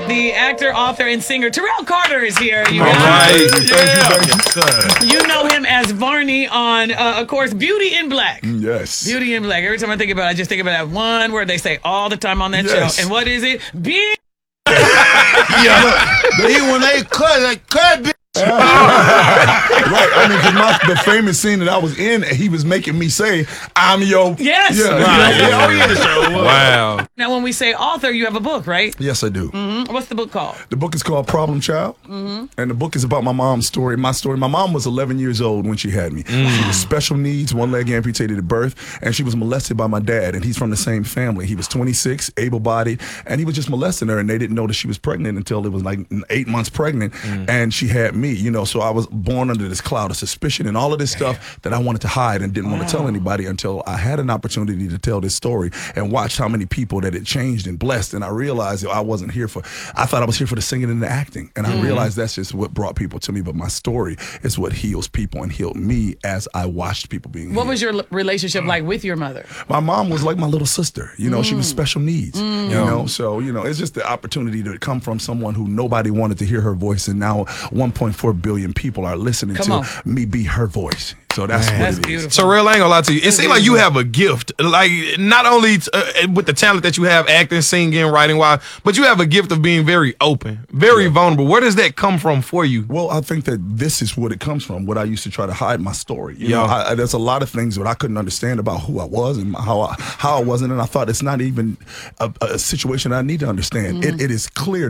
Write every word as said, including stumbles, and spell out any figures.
the actor, author, and singer Terrell Carter is here. You All guys. right. Yeah. You know him as Varney on, uh, of course, Beauty in Black. Yes. Beauty in Black. Every time I think about it, I just think about that one word they say all the time on that Yes. show. And what is it? Be. Yeah. But even when they cut, like, cut, bitch. Right. I mean, because my the famous scene that I was in, he was making me say, "I'm your." Yes. Yeah. Right. Yeah. Oh, yeah. Show. Wow. Now, when we say author, you have a book, right? Yes, I do. Mm-hmm. What's the book called? The book is called Problem Child, Mm-hmm. and the book is about my mom's story. My story. My mom was eleven years old when she had me. She was special needs, one leg amputated at birth, and she was molested by my dad. And he's from the same family. He was twenty-six, able-bodied, and he was just molesting her, and they didn't know that she was pregnant until it was like eight months pregnant, and she had me. You know, so I was born under this cloud of suspicion and all of this stuff that I wanted to hide and didn't want to tell anybody until I had an opportunity to tell this story and watched how many people that it changed and blessed. And I realized that I wasn't here for, I thought I was here for the singing and the acting. And I realized that's just what brought people to me. But my story is what heals people and healed me as I watched people being What healed. was your l- relationship like with your mother? My mom was like my little sister. You know, she was special needs. Mm. You know, so, you know, it's just the opportunity to come from someone who nobody wanted to hear her voice. And now one point four billion people are listening Come to on. me be her voice. So that's what That's it is. beautiful. So, real, I ain't gonna lie to you. It seems like you have a gift, like not only t- uh, with the talent that you have, acting, singing, writing, wise, but you have a gift of being very open, very vulnerable. Where does that come from for you? Well, I think that this is what it comes from. What I used to try to hide my story. You Yeah. know, I, I, there's a lot of things that I couldn't understand about who I was and how I, how I wasn't, and I thought it's not even a, a situation I need to understand. It, it is clear